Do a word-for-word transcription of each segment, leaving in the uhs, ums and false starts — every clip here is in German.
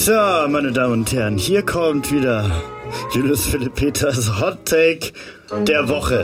So, meine Damen und Herren, hier kommt wieder Julius Philipp Peters Hot Take der Woche.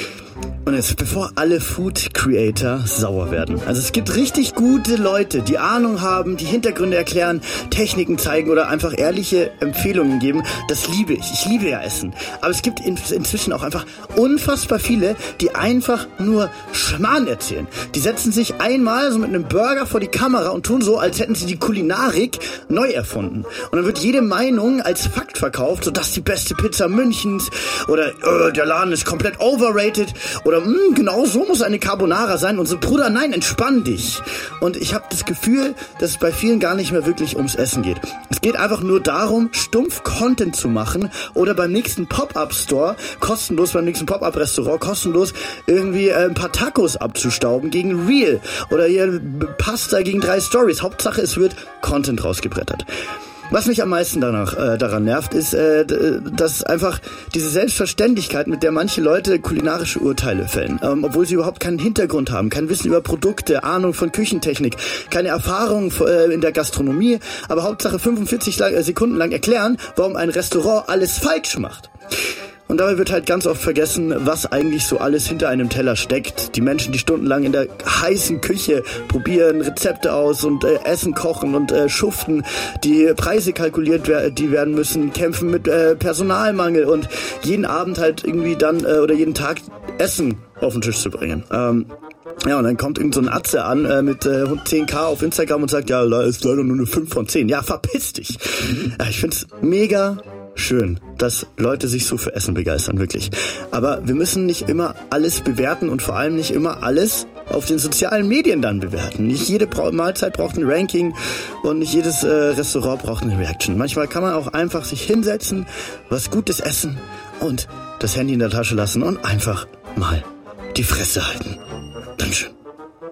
Und jetzt, bevor alle Food Creator sauer werden. Also es gibt richtig gute Leute, die Ahnung haben, die Hintergründe erklären, Techniken zeigen oder einfach ehrliche Empfehlungen geben. Das liebe ich. Ich liebe ja Essen. Aber es gibt in, inzwischen auch einfach unfassbar viele, die einfach nur Schmarrn erzählen. Die setzen sich einmal so mit einem Burger vor die Kamera und tun so, als hätten sie die Kulinarik neu erfunden. Und dann wird jede Meinung als Fakt verkauft, so das ist die beste Pizza Münchens oder äh, der Laden ist komplett overrated oder Oder, mh, genau so muss eine Carbonara sein. Und so, Bruder, nein, entspann dich. Und ich habe das Gefühl, dass es bei vielen gar nicht mehr wirklich ums Essen geht. Es geht einfach nur darum, stumpf Content zu machen oder beim nächsten Pop-Up-Store, kostenlos, beim nächsten Pop-Up-Restaurant, kostenlos irgendwie äh, ein paar Tacos abzustauben gegen Real. Oder hier Pasta gegen drei Stories. Hauptsache, es wird Content rausgebrettert. Was mich am meisten danach, äh, daran nervt, ist, äh, dass einfach diese Selbstverständlichkeit, mit der manche Leute kulinarische Urteile fällen, ähm, obwohl sie überhaupt keinen Hintergrund haben, kein Wissen über Produkte, Ahnung von Küchentechnik, keine Erfahrung äh, in der Gastronomie, aber Hauptsache fünfundvierzig Sekunden lang erklären, warum ein Restaurant alles falsch macht. Und dabei wird halt ganz oft vergessen, was eigentlich so alles hinter einem Teller steckt. Die Menschen, die stundenlang in der heißen Küche probieren, Rezepte aus und äh, Essen kochen und äh, schuften, die Preise kalkuliert wer- die werden müssen, kämpfen mit äh, Personalmangel und jeden Abend halt irgendwie dann äh, oder jeden Tag Essen auf den Tisch zu bringen. Ähm, Ja, und dann kommt irgend so ein Atze an äh, mit äh, zehn K auf Instagram und sagt, ja, da ist leider nur eine fünf von zehn. Ja, verpiss dich. Ja, ich find's mega schön, dass Leute sich so für Essen begeistern, wirklich. Aber wir müssen nicht immer alles bewerten und vor allem nicht immer alles auf den sozialen Medien dann bewerten. Nicht jede Bra- Mahlzeit braucht ein Ranking und nicht jedes äh, Restaurant braucht eine Reaction. Manchmal kann man auch einfach sich hinsetzen, was Gutes essen und das Handy in der Tasche lassen und einfach mal die Fresse halten. Dankeschön.